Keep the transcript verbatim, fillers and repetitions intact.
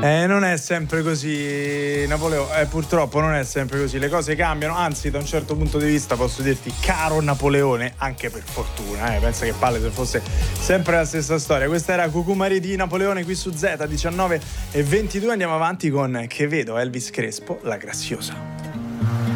Eh, non è sempre così, Napoleone, eh, purtroppo non è sempre così, le cose cambiano, anzi da un certo punto di vista posso dirti, caro Napoleone, anche per fortuna, eh, pensa che palle se fosse sempre la stessa storia. Questa era Cucumari di Napoleone qui su Z, diciannove e ventidue, andiamo avanti con Che vedo, Elvis Crespo, La Graziosa.